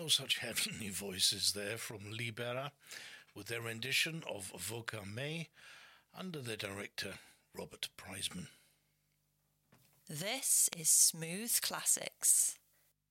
No such heavenly voices there from Libera, with their rendition of Voca Me under their director Robert Priseman. This is Smooth Classics.